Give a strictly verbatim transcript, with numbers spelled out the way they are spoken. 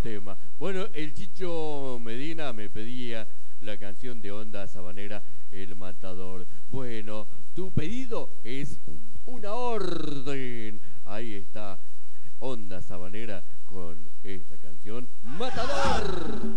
tema. Bueno, el Chicho Medina me pedía la canción de Onda Sabanera, El Matador. Bueno, tu pedido es una orden. Ahí está Onda Sabanera con esta canción, Matador.